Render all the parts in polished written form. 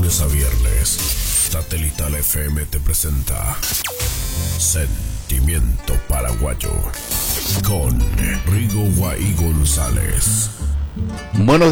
lunes a viernes, Satelital FM te presenta Sentimiento Paraguayo con Rigo Guay González. Buenos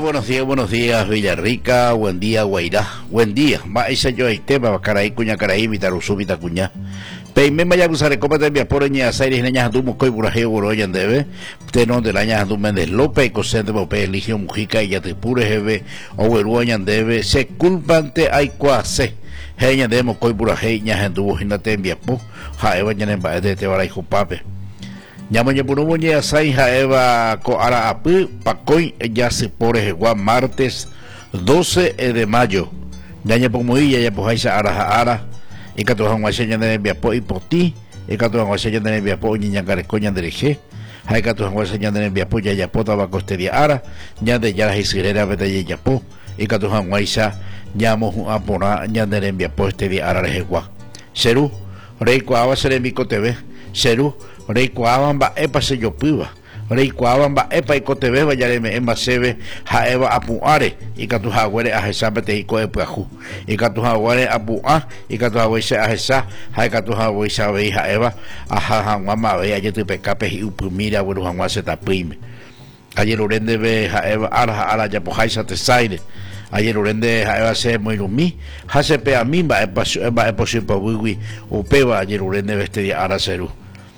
días, Villarrica, buen día, Guairá, buen día. Va esa yo hay tema, Caraí, Cuña, Caraí, Mitarusu, Mitacuña. Peime Maya Gusare, Copa de Viapor, Ñas Aires, Neñas Andumo, Coy, Burajeo, Boroyan, Debe, Tenón de Lañas Andum Méndez López, Cosente, Bopé, Eligio, Mujica, y Yatepure, Jebe, Oweruayan, Debe, se culpante, hay cuase. Heña de Mocoy, Burajei, Ñas Andumo, Jinate, en Viapó, Jaeva, Ñanemba, de Tebara, hijo Pape. Ñamoña Purumoña Sai Jaeva Coara Apu Pacoy ya se por Juan martes 12 de mayo. Ñaña Pomoilla ya Pojaisa Ara y Catujan Guaseña de Viapo y Poti y Catujan Guaseña de Viapo y Ñangarecoña de Reje. Hay Catujan Guaseña de Viapo ya Yapota Bacosteria Ara ya de Yara y Sirera Betalla Yapo y Catujan Guaisa Ñamo Apona ya de Viapo Estedia Ara Rejegua. Seru Rey Coaba Seremico TV Seru Rey Coaban ba epa se yo piba. Rey Coaban ba epa y cotebe vayareme en basebe jaeva apuare y catu jaguere a jesabe te ico epajú y catu jaguere apua y catu jaguese a jesa hay catu jaguese a ve jaeva a jajanguama ve ayer te pecape y upumira bueno janguase tapime ayer urende ve jaeva ara ya pojaisa te saire ayer urende jaeva se moirumi hasepe a mí ba epa posible wiwi upeba ayer urende veste de ara ceru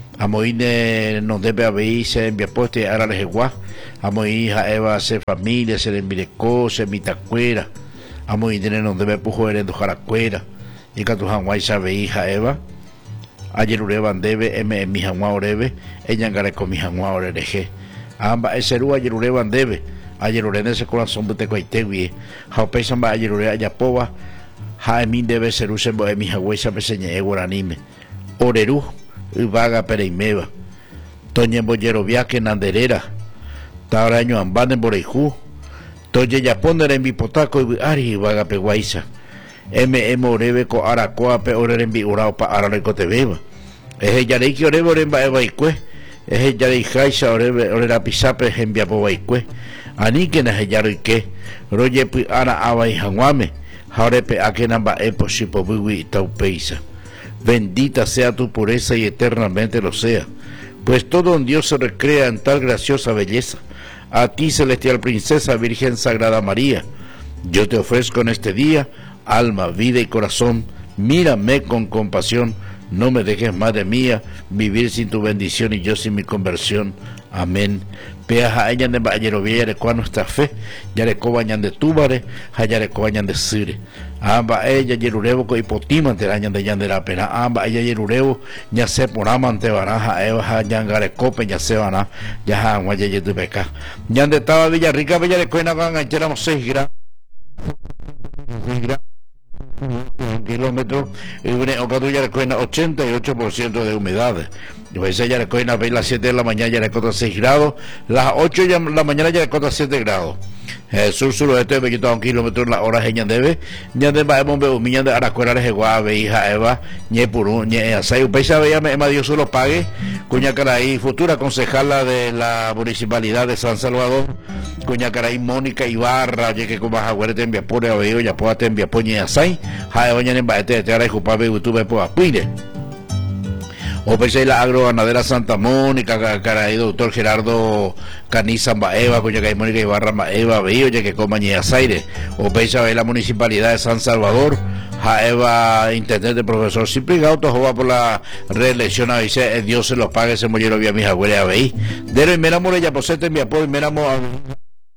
Amoine no debe haber se envía poste a la legua, Amoí Eva se familia, se le envirecó, se mitacuera, Amoine no debe pujo en jaracuera, y Catujan Guay sabe hija Eva, ayer ureban debe, mi janua orebe, ella engareco mi janua oreje, amba ese ru ayer ureban debe, ayer urene se corazón de coitewi, jaupesan ba ayer urea yapoba, jaemin debe ser usen bo mi jaguesa peseñe eguaranime, oreru. Vaga Pereimeva, Toña Boyero Viaque Nanderera, Tauraño Ambane Borejú, Toye Yaponder en Bipotaco y Ari Vaga Peguaiza, Orebe Co Aracoa Pe Orembi Urao Pa Arareco Tebeba, es Yareiki Orebe Oremba Ebaicue, es Yarei Jaisa Orebe Orera Pisape en Biapobaicue, Aniken es Yaroike, Roye Pi Ara Aba y Janguame, Jaurepe Akenamba Epo Shipo Bui Taupeisa. Bendita sea tu pureza y eternamente lo sea, pues todo en Dios se recrea en tal graciosa belleza. A ti, celestial princesa, Virgen Sagrada María, yo te ofrezco en este día alma, vida y corazón. Mírame con compasión, no me dejes, madre mía, vivir sin tu bendición y yo sin mi conversión. Amén. Peaja a ella de Bayerovia, Yarecoa nuestra fe, Yareco bañan de Túbare, Yareco bañan de Sire. Amba ella Yerurevo con hipotima ante añan de Yandera pena, amba ella Yerurevo, ya se ponama ante Baraja, Eva, Yangarecope, ya se van a, ya han guaya Yetubeca. Yande estaba Villarrica, Villarecoa, Nagan, éramos 6 grados. 1 kilómetro y una ocatuya recuerda 88% de humedad. Pues ella recuerda a las 7 de la mañana ya recuerda 6 grados, las 8 de la mañana ya recuerda 7 grados. Sur suroeste de Bellota 1 kilómetro la hora ya debe va bombe miña de aracuera de Guave hija Eva ñe puru ñe asai upesa veía me Dios solo pague Cuña Caraí futura concejala de la municipalidad de San Salvador Cuña Caraí Mónica Ibarra ya que como agüere te envía por aveo ya pueda te envía poñe asai ja oña en baete te ara jupabe YouTube por apuire o pensé la agroganadera Santa Mónica, Caraí, doctor Gerardo Caniza Baeva, Cuña Caraí Mónica Ibarra Baeva, Veio, ya que compañía Zaire, o pensé la municipalidad de San Salvador, Jaeva, intendente profesor Cipriano, todo por la reelección, a dice, Dios se los pague, ese mollero vía mis abuelas, veí, de lo y me enamoré ya, pues este mi apoyo, me enamoré.